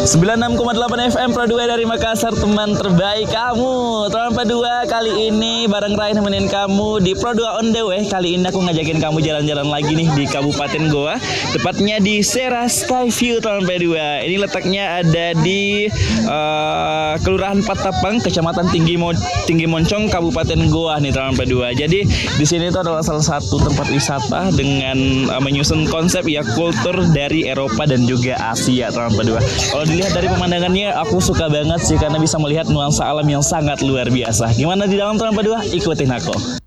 96,8 FM Pro 2 dari Makassar, teman terbaik kamu. Teman Pro 2 kali ini bareng Rai nemenin kamu di Pro 2 on the way. Kali ini aku ngajakin kamu jalan-jalan lagi nih di Kabupaten Goa, tepatnya di Sera Sky View teman Pro 2. Ini letaknya ada di Kelurahan Patapang, Kecamatan Tinggi Moncong, Kabupaten Goa nih teman Pro 2. Jadi di sini itu adalah salah satu tempat wisata dengan menyusun konsep ya kultur dari Eropa dan juga Asia teman Pro 2. Kalau dilihat dari pemandangannya, aku suka banget sih karena bisa melihat nuansa alam yang sangat luar biasa. Gimana di dalam teman Pro 2? Ikutin aku.